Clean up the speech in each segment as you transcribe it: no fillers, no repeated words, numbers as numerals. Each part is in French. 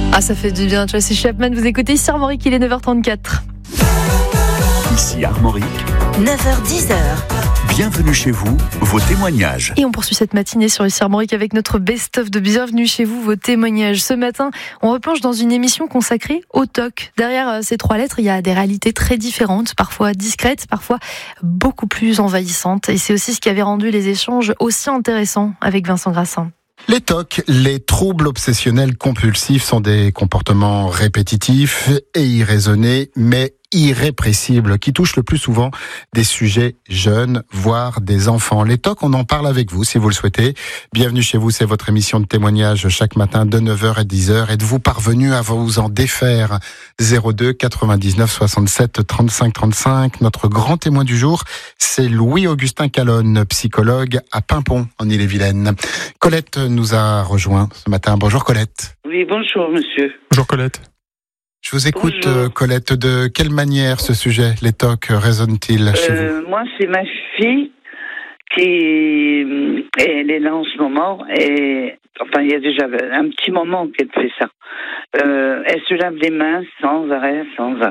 Ah, ça fait du bien. Tracy Chapman, vous écoutez ici Armorique, il est 9h34. Ici Armorique, 9h-10h. bienvenue chez vous, vos témoignages. Et on poursuit cette matinée sur ici Armorique avec notre best-of de bienvenue chez vous, vos témoignages. Ce matin, on replonge dans une émission consacrée au TOC. Derrière ces 3 lettres, il y a des réalités très différentes, parfois discrètes, parfois beaucoup plus envahissantes. Et c'est aussi ce qui avait rendu les échanges aussi intéressants avec Vincent Grassin. Les TOC, les troubles obsessionnels compulsifs, sont des comportements répétitifs et irraisonnés, mais irrépressibles, qui touchent le plus souvent des sujets jeunes, voire des enfants. Les TOC, on en parle avec vous, si vous le souhaitez. Bienvenue chez vous, c'est votre émission de témoignage chaque matin de 9h à 10h. Êtes-vous parvenu à vous en défaire? 02 99 67 35 35. Notre grand témoin du jour, c'est Louis-Augustin Calonne, psychologue à Paimpont, en Ille-et-Vilaine. Colette nous a rejoint ce matin. Bonjour Colette. Oui, bonjour monsieur. Bonjour Colette. Je vous écoute. Bonjour. Colette. De quelle manière ce sujet, les TOC, résonne-t-il chez vous? Moi, c'est ma fille elle est là en ce moment, et enfin, il y a déjà un petit moment qu'elle fait ça. Elle se lave les mains sans arrêt.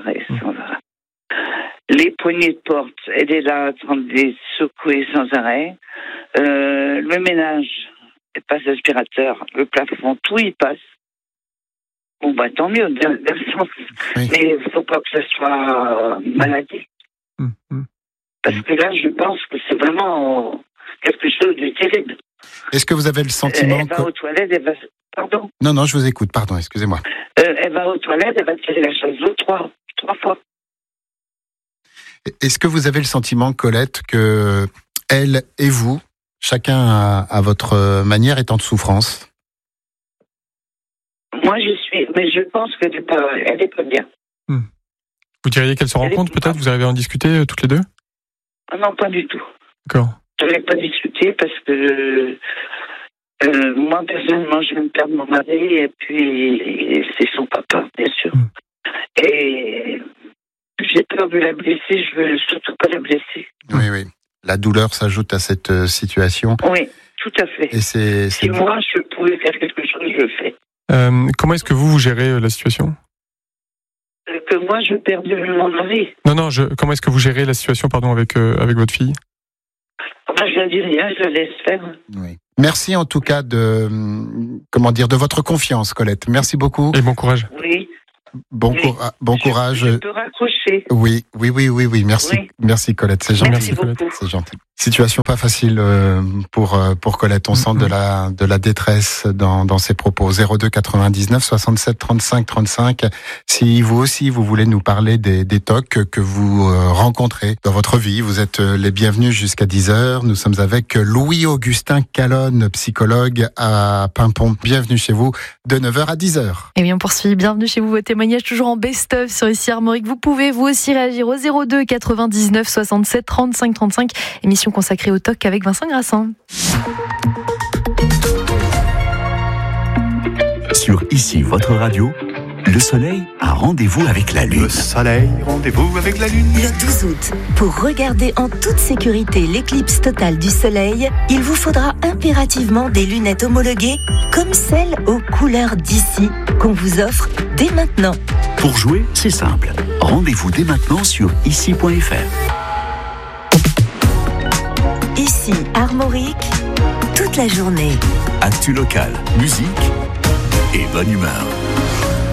Les poignées de porte, elle est là en train de les secouer sans arrêt. Le ménage, elle passe l'aspirateur, le plafond, tout y passe. Bon, bah, tant mieux, dans le sens. Oui. Mais il ne faut pas que ce soit maladie. Parce que là, je pense que c'est vraiment quelque chose de terrible. Est-ce que vous avez le sentiment Elle va aux toilettes, elle va... Pardon ? Non, je vous écoute, pardon, excusez-moi. Elle va aux toilettes, elle va tirer la chaise d'eau trois fois. Est-ce que vous avez le sentiment, Colette, que elle et vous, chacun à votre manière, est en souffrance? Moi, mais je pense qu'elle n'est pas bien. Vous diriez qu'elle se rend compte peut-être? Vous arrivez à en discuter toutes les deux? Ah non, pas du tout. D'accord. Je ne vais pas discuter parce que moi, personnellement, je vais me perdre mon mari et puis c'est son papa, bien sûr. Et j'ai peur de la blesser, je veux surtout pas la blesser. Oui. La douleur s'ajoute à cette situation. Oui, tout à fait. Et c'est Si moi, je pouvais faire quelque chose, je le fais. Comment est-ce que vous gérez la situation? Que moi, je perds mon mari. Non, comment est-ce que vous gérez la situation, avec votre fille? Moi, je ne dis rien, je la laisse faire. Oui. Merci en tout cas de votre confiance, Colette. Merci beaucoup. Et bon courage. Oui. Bon courage. Je peux raccrocher. Oui. Merci. Oui. Merci Colette, c'est gentil. Merci beaucoup. C'est gentil. Situation pas facile pour Colette. On sent de la détresse dans ses propos. 02 99 67 35 35. Si vous aussi vous voulez nous parler des TOC que vous rencontrez dans votre vie, vous êtes les bienvenus jusqu'à 10h. Nous sommes avec Louis-Augustin Calonne, psychologue à Paimpont. Bienvenue chez vous de 9h à 10h. Et bien, on poursuit. Bienvenue chez vous, vos témoignages toujours en best-of sur ici Armorique. Vous pouvez vous aussi réagir au 02 99 67 35 35. Émission consacrée au TOC avec Vincent Grassin. Sur Ici votre radio, le soleil a rendez-vous avec la lune. Le soleil, rendez-vous avec la lune. Le 12 août, pour regarder en toute sécurité l'éclipse totale du soleil, il vous faudra impérativement des lunettes homologuées comme celles aux couleurs d'ici qu'on vous offre dès maintenant. Pour jouer, c'est simple. Rendez-vous dès maintenant sur ici.fr. Ici, Armorique, toute la journée. Actu local, musique et bonne humeur.